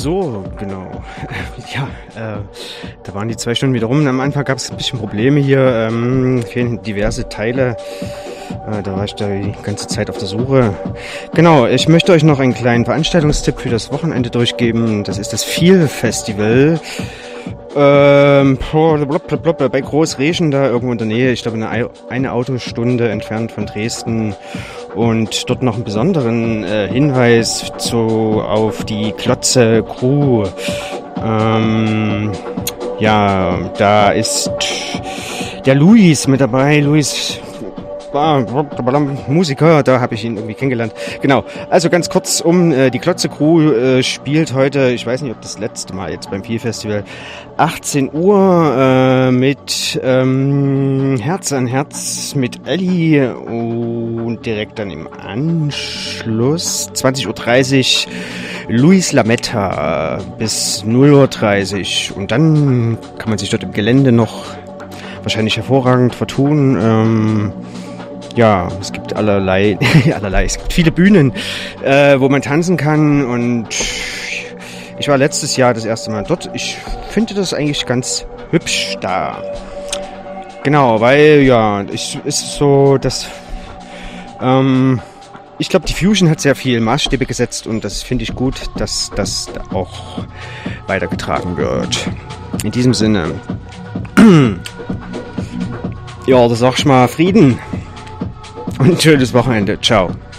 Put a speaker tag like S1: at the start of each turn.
S1: So, genau. Ja, da waren die 2 Stunden wieder rum. Am Anfang gab es ein bisschen Probleme hier. Fehlen diverse Teile. Da war ich da die ganze Zeit auf der Suche. Genau, ich möchte euch noch einen kleinen Veranstaltungstipp für das Wochenende durchgeben. Das ist das Feel Festival. Bei Großreschen da irgendwo in der Nähe. Ich glaube eine Autostunde entfernt von Dresden. Und dort noch einen besonderen Hinweis auf die Klotze Crew. Ja, da ist der Luis mit dabei. Luis war Musiker, da habe ich ihn irgendwie kennengelernt. Genau, also ganz kurz die Klotze Crew spielt heute, ich weiß nicht, ob das letzte Mal jetzt beim Feel Festival, 18 Uhr mit Herz an Herz mit Ellie und direkt dann im Anschluss 20.30 Uhr Luis Lametta bis 0.30 Uhr und dann kann man sich dort im Gelände noch wahrscheinlich hervorragend vertun. Ja, es gibt allerlei, es gibt viele Bühnen, wo man tanzen kann und ich war letztes Jahr das erste Mal dort. Ich finde das eigentlich ganz hübsch da. Genau, weil ja, ist so, dass ich glaube, die Fusion hat sehr viel Maßstäbe gesetzt und das finde ich gut, dass das auch weitergetragen wird. In diesem Sinne, ja, da sag ich mal Frieden und ein schönes Wochenende. Ciao.